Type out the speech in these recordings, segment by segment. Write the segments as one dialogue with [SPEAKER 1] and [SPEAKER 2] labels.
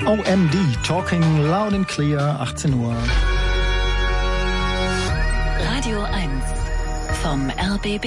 [SPEAKER 1] OMD, Talking Loud and Clear, 18 Uhr.
[SPEAKER 2] Radio 1 vom RBB.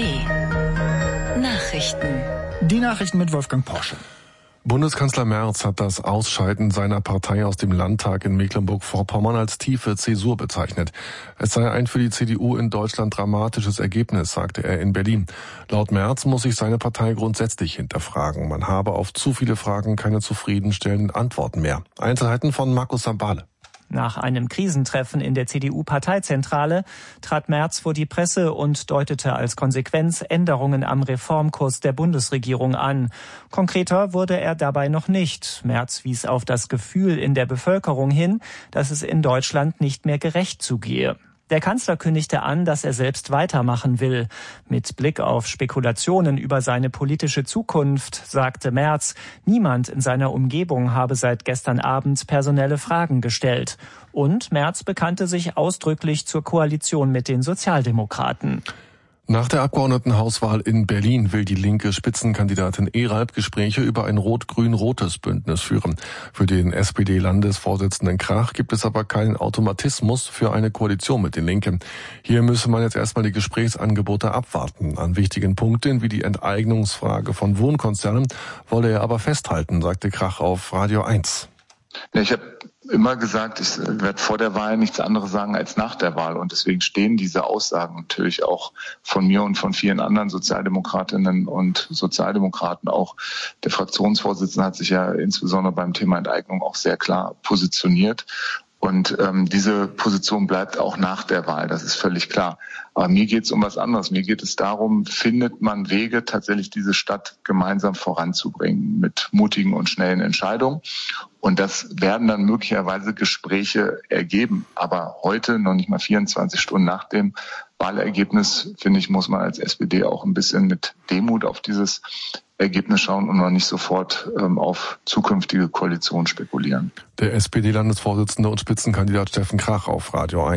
[SPEAKER 2] Nachrichten.
[SPEAKER 1] Die Nachrichten mit Wolfgang Porsche.
[SPEAKER 3] Bundeskanzler Merz hat das Ausscheiden seiner Partei aus dem Landtag in Mecklenburg-Vorpommern als tiefe Zäsur bezeichnet. Es sei ein für die CDU in Deutschland dramatisches Ergebnis, sagte er in Berlin. Laut Merz muss sich seine Partei grundsätzlich hinterfragen. Man habe auf zu viele Fragen keine zufriedenstellenden Antworten mehr. Einzelheiten von Markus Sambale.
[SPEAKER 4] Nach einem Krisentreffen in der CDU-Parteizentrale trat Merz vor die Presse und deutete als Konsequenz Änderungen am Reformkurs der Bundesregierung an. Konkreter wurde er dabei noch nicht. Merz wies auf das Gefühl in der Bevölkerung hin, dass es in Deutschland nicht mehr gerecht zugehe. Der Kanzler kündigte an, dass er selbst weitermachen will. Mit Blick auf Spekulationen über seine politische Zukunft sagte Merz, niemand in seiner Umgebung habe seit gestern Abend personelle Fragen gestellt. Und Merz bekannte sich ausdrücklich zur Koalition mit den Sozialdemokraten.
[SPEAKER 3] Nach der Abgeordnetenhauswahl in Berlin will die linke Spitzenkandidatin Eralb Gespräche über ein rot-grün-rotes Bündnis führen. Für den SPD-Landesvorsitzenden Krach gibt es aber keinen Automatismus für eine Koalition mit den Linken. Hier müsse man jetzt erstmal die Gesprächsangebote abwarten. An wichtigen Punkten wie die Enteignungsfrage von Wohnkonzernen wolle er aber festhalten, sagte Krach auf Radio 1.
[SPEAKER 5] Ich habe immer gesagt, ich werde vor der Wahl nichts anderes sagen als nach der Wahl. Und deswegen stehen diese Aussagen natürlich auch von mir und von vielen anderen Sozialdemokratinnen und Sozialdemokraten. Auch der Fraktionsvorsitzende hat sich ja insbesondere beim Thema Enteignung auch sehr klar positioniert. Und diese Position bleibt auch nach der Wahl, das ist völlig klar. Aber mir geht es um was anderes. Mir geht es darum, findet man Wege, tatsächlich diese Stadt gemeinsam voranzubringen mit mutigen und schnellen Entscheidungen. Und das werden dann möglicherweise Gespräche ergeben. Aber heute, noch nicht mal 24 Stunden nach dem Wahlergebnis, finde ich, muss man als SPD auch ein bisschen mit Demut auf dieses Ergebnis schauen und noch nicht sofort auf zukünftige Koalitionen spekulieren.
[SPEAKER 3] Der SPD-Landesvorsitzende und Spitzenkandidat Steffen Krach auf Radio 1.